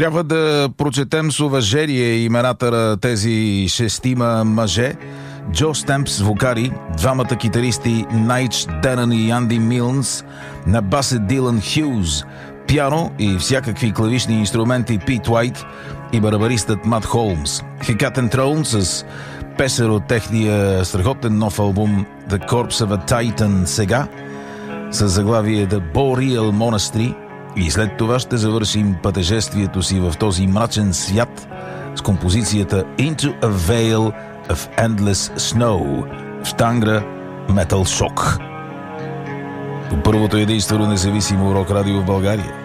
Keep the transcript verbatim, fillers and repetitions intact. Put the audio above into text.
Трябва да прочетем с уважение имената на тези шестима мъже. Джо Стемпс, вокали, двамата китаристи Найч Денън и Анди Милнс, на бас е Дилан Хюз, пиано и всякакви клавишни инструменти Пит Уайт и барабаристът Мат Холмс. Хикатен Троун с песен от техния страхотен нов албум The Corpse of a Titan сега, с заглавие The Boreal Monastery, и след това ще завършим пътешествието си в този мрачен свят с композицията Into a Veil of Endless Snow в штангра Metal Shock. До първото единствено независимо рок радио в България.